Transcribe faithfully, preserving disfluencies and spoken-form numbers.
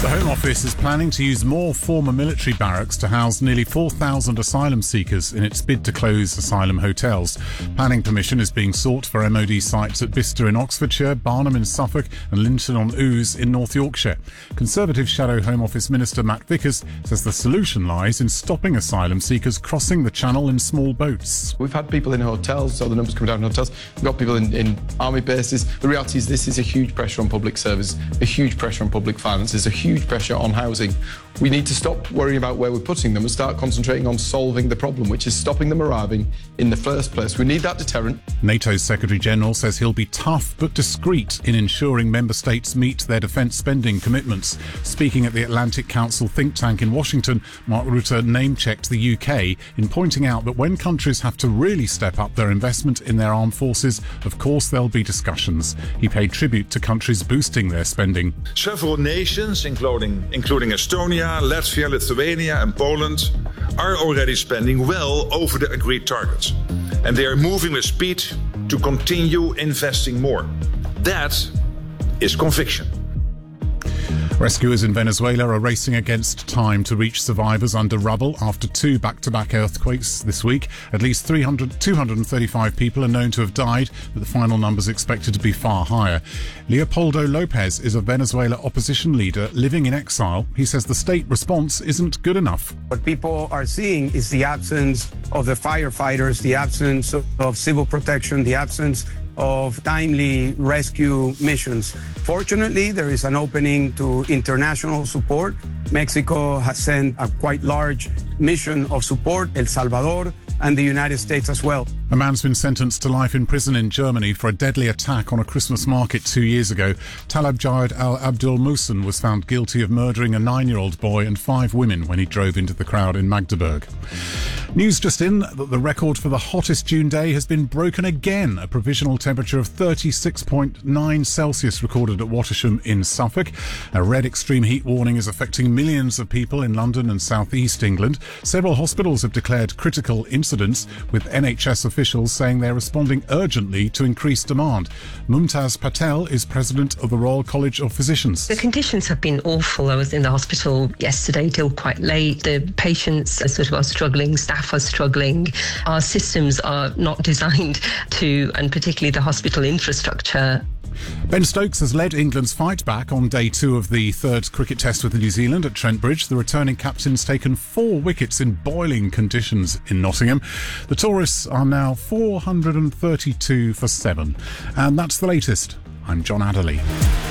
The Home Office is planning to use more former military barracks to house nearly four thousand asylum seekers in its bid to close asylum hotels. Planning permission is being sought for M O D sites at Bicester in Oxfordshire, Barnham in Suffolk and Linton-on-Ouse in North Yorkshire. Conservative Shadow Home Office Minister Matt Vickers says the solution lies in stopping asylum seekers crossing the Channel in small boats. We've had people in hotels, so the numbers come down in hotels. We've got people in, in army bases. The reality is this is a huge pressure on public service, a huge pressure on public finances, a huge pressure on housing. We need to stop worrying about where we're putting them and start concentrating on solving the problem, which is stopping them arriving in the first place. We need that deterrent. NATO's Secretary-General says he'll be tough but discreet in ensuring member states meet their defence spending commitments. Speaking at the Atlantic Council think tank in Washington, Mark Rutte name-checked the U K in pointing out that when countries have to really step up their investment in their armed forces, of course there'll be discussions. He paid tribute to countries boosting their spending. Several nations, including, including Estonia, Latvia, Lithuania and Poland, are already spending well over the agreed targets. And they are moving with speed to continue investing more. That is conviction. Rescuers in Venezuela are racing against time to reach survivors under rubble after two back-to-back earthquakes this week. At least three hundred, two hundred thirty-five people are known to have died, but the final number is expected to be far higher. Leopoldo Lopez is a Venezuela opposition leader living in exile. He says the state response isn't good enough. What people are seeing is the absence of the firefighters, the absence of, of civil protection, the absence of timely rescue missions. Fortunately, there is an opening to international support. Mexico has sent a quite large mission of support, El Salvador, and the United States as well. A man's been sentenced to life in prison in Germany for a deadly attack on a Christmas market two years ago. Talab Jawed al-Abdul Muhsin was found guilty of murdering a nine-year-old boy and five women when he drove into the crowd in Magdeburg. News just in that the record for the hottest June day has been broken again. A provisional temperature of thirty-six point nine Celsius recorded at Wattisham in Suffolk. A red extreme heat warning is affecting millions of people in London and South East England. Several hospitals have declared critical incidents, with N H S officials saying they're responding urgently to increased demand. Mumtaz Patel is president of the Royal College of Physicians. The conditions have been awful. I was in the hospital yesterday till quite late. The patients are sort of are struggling, staff are struggling. Our systems are not designed to, and particularly the hospital infrastructure. Ben Stokes has led England's fight back on day two of the third cricket test with New Zealand at Trent Bridge. The returning captain's taken four wickets in boiling conditions in Nottingham. The tourists are now four hundred thirty-two for seven. And that's the latest. I'm John Adderley.